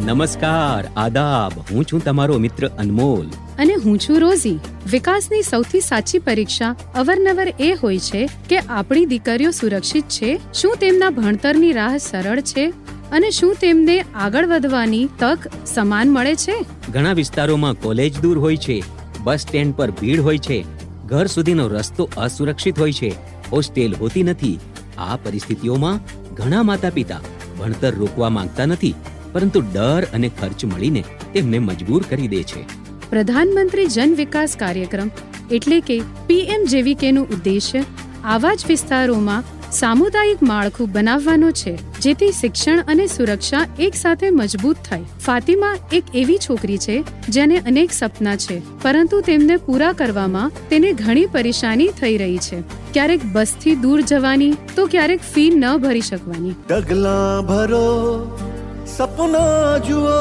નમસ્કાર, આદાબ. હું છું તમારો મિત્ર અનમોલ. અને હું છું રોઝી. વિકાસની સૌથી સાચી પરીક્ષા અવારનવાર એ હોય છે કે આપણી દીકરીઓ સુરક્ષિત છે, શું તેમના ભણતરની રાહ સરળ છે અને શું તેમને આગળ વધવાની તક સમાન મળે છે. ઘણા વિસ્તારોમાં કોલેજ દૂર હોય છે, બસ સ્ટેન્ડ પર ભીડ હોય છે, ઘર સુધીનો રસ્તો અસુરક્ષિત હોય છે, હોસ્ટેલ હોતી નથી. આ પરિસ્થિતિઓમાં ઘણા માતા પિતા ભણતર રોકવા માંગતા નથી, પરંતુ ડર અને ખર્ચ મળીને તેમને મજબૂર કરી દે છે. પ્રધાનમંત્રી જન વિકાસ કાર્યક્રમ એટલે કે PMJVK નો ઉદ્દેશ્ય આવા જ વિસ્તારોમાં સામુદાયિક માળખું બનાવવાનો છે, જેથી શિક્ષણ અને સુરક્ષા એક સાથે મજબૂત થાય. ફાતિમા એક એવી છોકરી છે જેને અનેક સપના છે, પરંતુ તેમને પૂરા કરવામાં તેને ઘણી પરેશાની થઈ રહી છે. ક્યારેક બસથી દૂર જવાની તો ક્યારેક ફી ન ભરી શકવાની. ડગલા ભરો, સપના જુઓ,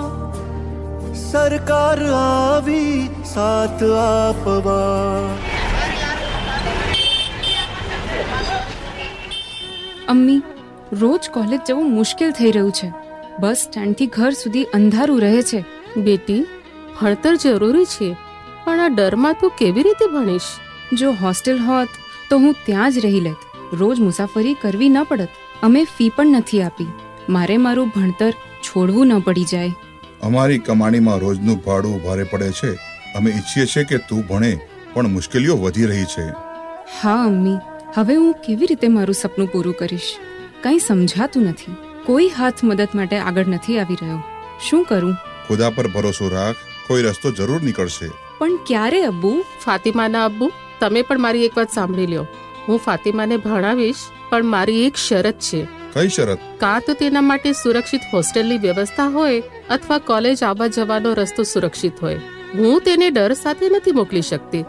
સરકાર આવી સાથ આપવા. અમ્મી, રોજ કોલેજ જવું મુશ્કેલ થઈ રહ્યું છે. બસ સ્ટેન્ડથી ઘર સુધી અંધારું રહે છે. બેટી, ભણતર જરૂરી છે, પણ આ ડરમાં તું કેવી રીતે ભણીશ? જો હોસ્ટેલ હોત તો હું ત્યાં જ રહી લેત. રોજ મુસાફરી કરવી ન પડત. અમે ફી પણ નથી આપી. મારે મારું ભણતર છોડવું ન પડી જાય. અમારી કમાણીમાં રોજનું ભાડું ભારે પડે છે. અમે ઈચ્છીએ છીએ કે તું ભણે, પણ મુશ્કેલીઓ વધી રહી છે. હા અમ્મી, હવે હું કેવી રીતે મારું સપનું પૂરું કરીશ? કંઈ સમજાતું નથી. કોઈ હાથ મદદ માટે આગળ નથી આવી રહ્યો. શું કરું? ખુદા પર ભરોસો રાખ, કોઈ રસ્તો જરૂર નીકળશે. પણ ક્યારે અબ્બુ? ફાતિમાના અબ્બુ, તમે પણ મારી એક વાત સાંભળી લ્યો. હું ફાતિમાને ભણાવીશ, પણ મારી એક શરત છે. કઈ શરત? કાં તો તેના માટે સુરક્ષિત હોસ્ટેલની વ્યવસ્થા હોય અથવા કોલેજ આવવા જવાનો રસ્તો સુરક્ષિત હોય. હું તેને ડર સાથે નથી મોકલી શકતી.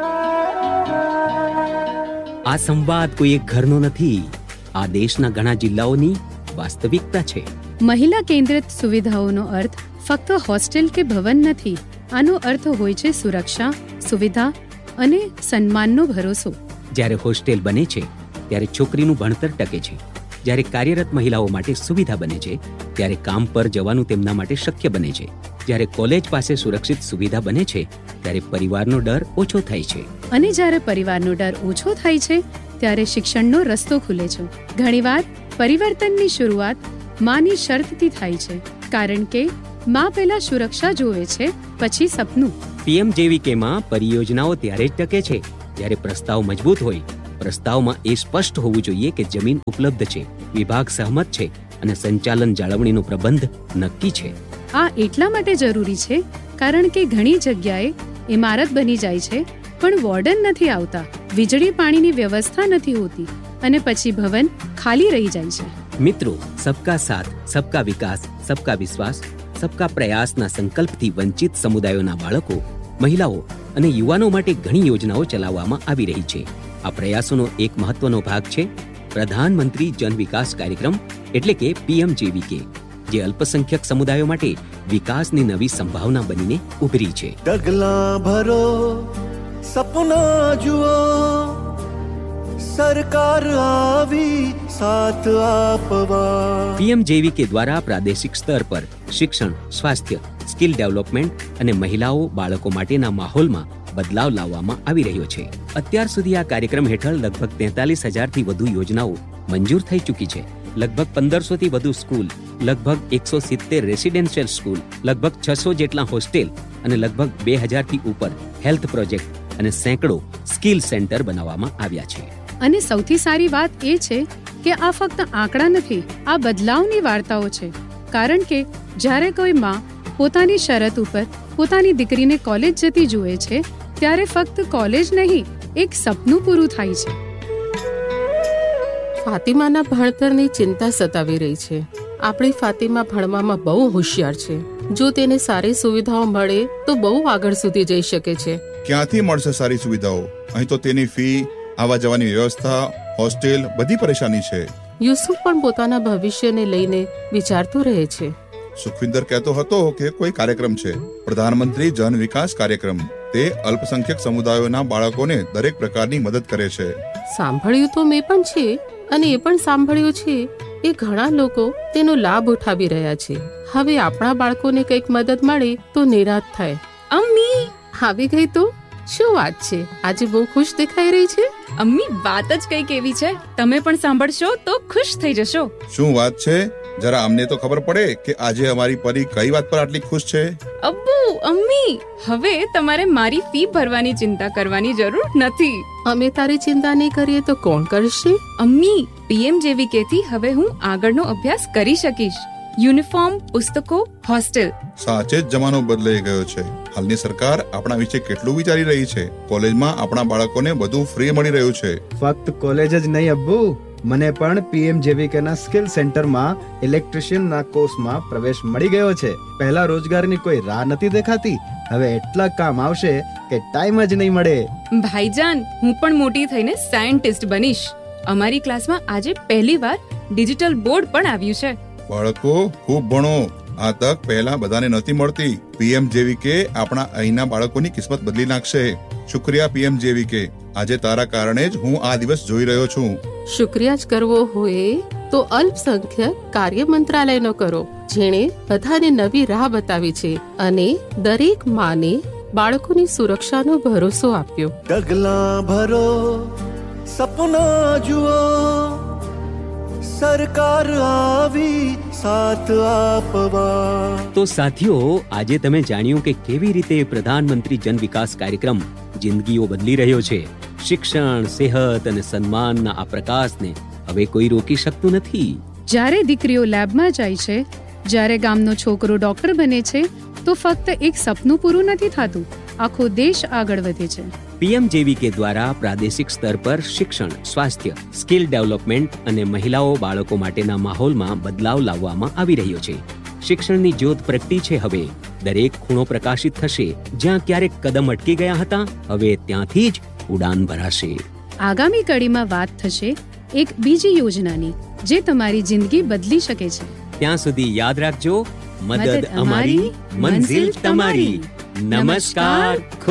આ સંવાદ કોઈ એક ઘરનો નથી, આ દેશના ઘણા જિલ્લાઓની વાસ્તવિકતા છે. મહિલા કેન્દ્રિત સુવિધાઓનો અર્થ ફક્ત હોસ્ટેલ કે ભવન નથી. આનો અર્થ હોય છે સુરક્ષા, સુવિધા અને સન્માનનો ભરોસો. જ્યારે હોસ્ટેલ બને છે ત્યારે છોકરીનું ભણતર ટકે છે. જ્યારે કાર્યરત મહિલાઓ માટે સુવિધા બને છે ત્યારે કામ પર જવાનું તેમના માટે શક્ય બને છે. જ્યારે કોલેજ પાસે સુરક્ષિત સુવિધા બને છે ત્યારે પરિવારનો ડર ઓછો થાય છે. અને જ્યારે પરિવારનો ડર ઓછો થાય છે ત્યારે શિક્ષણનો રસ્તો ખુલે છે. ઘણીવાર પરિવર્તનની શરૂઆત માની શરતથી થાય છે, કારણ કે માં પહેલા સુરક્ષા જોવે છે, પછી સપનું. PMJVKમાં પરિયોજનાઓ ત્યારે જ ટકે છે જ્યારે પ્રસ્તાવ મજબૂત હોય. પ્રસ્તાવમાં એ સ્પષ્ટ હોવું જોઈએ કે જમીન ઉપલબ્ધ છે, વિભાગ સહમત છે અને સંચાલન જાળવણીનો પ્રબંધ નક્કી છે. આ એટલા માટે જરૂરી છે કારણ કે ઘણી જગ્યાએ ઇમારત બની જાય છે પણ વોર્ડન નથી આવતા, વીજળી પાણીની વ્યવસ્થા નથી હોતી અને પછી ભવન ખાલી રહી જાય છે. મિત્રો, સબકા સાથ, સબકા વિકાસ, સબકા વિશ્વાસ, સબકા પ્રયાસના સંકલ્પથી વંચિત સમુદાયોના બાળકો, મહિલાઓ અને યુવાનો માટે ઘણી યોજનાઓ ચલાવવામાં આવી રહી છે. આ પ્રયાસોનો એક મહત્વનો ભાગ છે પ્રધાનમંત્રી જન વિકાસ કાર્યક્રમ એટલે કે PMJVK, જે અલ્પસંખ્યક સમુદાયો માટે વિકાસની નવી સંભાવના બનીને ઉભરી છે. ડગલા ભરો, સપના જુઓ, સરકાર આવી સાથ આપવા. PMJVK દ્વારા પ્રાદેશિક સ્તર પર શિક્ષણ, સ્વાસ્થ્ય, સ્કિલ ડેવલપમેન્ટ અને મહિલાઓ બાળકો માટેના માહોલમાં બદલાવ લાવવામાં આવી રહ્યો છે. અત્યાર સુધી આ કાર્યક્રમ હેઠળ લગભગ 43,000થી વધુ યોજનાઓ મંજૂર થઈ ચૂકી છે. લગભગ 1,500થી વધુ સ્કૂલ, લગભગ 170 રેસિડેન્શિયલ સ્કૂલ, લગભગ 600 જેટલા હોસ્ટેલ અને લગભગ 2,000થી ઉપર હેલ્થ પ્રોજેક્ટ અને સેંકડો સ્કિલ સેન્ટર બનાવવામાં આવ્યા છે. અને સૌથી સારી વાત એ છે કે આ ફક્ત આંકડા નથી, આ બદલાવની વાર્તાઓ છે. કારણ કે જ્યારે કોઈ માં પોતાની શરત ઉપર પોતાની દીકરીને કોલેજ જતી જુએ છે ત્યારે ફક્ત કોલેજ નહીં, એક સપનું પૂરું થાય છે. ફાતિમાના ભણતરની ચિંતા સતાવી રહી છે. આપણી ફાતિમા ભણવામાં બહુ હોશિયાર છે. જો તેને સારી સુવિધાઓ મળે તો બહુ આગળ સુધી જઈ શકે છે. ક્યાંથી મળશે સારી સુવિધાઓ? અહીં તો તેની ફી, આવવા જવાની વ્યવસ્થા, હોસ્ટેલ, બધી પરેશાની છે. યુસુફ પણ પોતાના ભવિષ્યને લઈને વિચારતો રહે છે. સુખવિંદર કહેતો હતો કે કોઈ કાર્યક્રમ છે, પ્રધાનમંત્રી જન વિકાસ કાર્યક્રમ. તે અલ્પસંખ્યક સમુદાયોના બાળકોને દરેક પ્રકારની મદદ કરે છે. સાંભળ્યું તો મેં પણ છે અને એ પણ સાંભળ્યું છે એ ઘણા લોકો તેનો લાભ ઉઠાવી રહ્યા છે. હવે આપણા બાળકોને કંઈક મદદ મળે તો નિરાશ થાય. અમ્મી આવી ગઈ તો શું વાત છે? આજે બહુ ખુશ દેખાઈ રહી છે. અમ્મી વાત જ કંઈક એવી છે, તમે પણ સાંભળશો તો ખુશ થઈ જશો. શું વાત છે? જરા અમને તો ખબર પડે કે આજે અમારી પરી કઈ વાત પર આટલી ખુશ છે. અબ્બુ અમ્મી, હવે તમારે મારી ફી ભરવાની ચિંતા કરવાની જરૂર નથી. અમે તારી ચિંતા નહીં કરીએ તો કોણ કરશે? અમ્મી, PMJVK થી હવે હું આગળનો અભ્યાસ કરી શકીશ. યુનિફોર્મ, પુસ્તકો, હોસ્ટેલ. સાચે જ જમાનો બદલાઈ ગયો છે. હાલની સરકાર આપણા વિશે કેટલું વિચારી રહી છે. કોલેજમાં આપણા બાળકોને બધું ફ્રી મળી રહ્યું છે. ફક્ત કોલેજ જ નહીં અબ્બુ, મને પણ PMJVK ના સ્કિલ સેન્ટરમાં ઇલેક્ટ્રિશિયન ના કોર્સમાં પ્રવેશ મળી ગયો છે. પહેલા રોજગારની કોઈ રાહ નથી દેખાતી, હવે એટલા કામ આવશે કે ટાઈમ જ નહીં મળે. ભાઈજાન, હું પણ મોટી થઈને સાયન્ટિસ્ટ બનીશ. અમારી ક્લાસમાં આજે પહેલીવાર ડિજિટલ બોર્ડ પણ આવ્યું છે. બાળકો ખૂબ ભણો, આ તક પહેલા બધાને નથી મળતી. PMJVK આપણા અહીંના બાળકોની કિસ્મત બદલી નાખશે. શુક્રિયા PMJVK, આજે તારા કારણે જ હું આ દિવસ જોઈ રહ્યો છું. શુક્રિયા જ કરવો હોય તો અલ્પસંખ્યક કાર્ય મંત્રાલયનો કરો, જેણે બધાને નવી રાહ બતાવી છે અને દરેક માને બાળકોની સુરક્ષાનો ભરોસો આપ્યો. ડગલા ભરો, સપના જુઓ, સરકાર આવી સાથ આપવા. તો સાથીઓ, આજે તમે જાણ્યું કે કેવી રીતે પ્રધાનમંત્રી જન વિકાસ કાર્યક્રમ જિંદગીઓ બદલી રહ્યો છે. શિક્ષણ, સેહત અને સન્માનના આ પ્રકાશને હવે કોઈ રોકી શકતું નથી. જ્યારે દીકરીઓ લેબમાં જાય છે, જ્યારે ગામનો છોકરો ડોક્ટર બને છે, તો ફક્ત એક સપનું પૂરું નથી થતું, આખો દેશ આગળ વધે છે. PMJVK દ્વારા પ્રાદેશિક સ્તર પર શિક્ષણ, સ્વાસ્થ્ય, સ્કિલ ડેવલપમેન્ટ અને મહિલાઓ બાળકો માટેના માહોલમાં બદલાવ લાવવામાં આવી રહ્યો છે. શિક્ષણની જ્યોત પ્રગટી છે. હવે દરેક ખૂણો પ્રકાશિત થશે. જ્યાં ક્યારેક કદમ અટકી ગયા હતા, હવે ત્યાંથી જ ઉડાન ભરાશે. આગામી કડીમાં વાત થશે એક બીજી યોજનાની, જે તમારી જિંદગી બદલી શકે છે. ત્યાં સુધી યાદ રાખજો, મદદ અમારી, મંઝિલ તમારી. નમસ્કાર.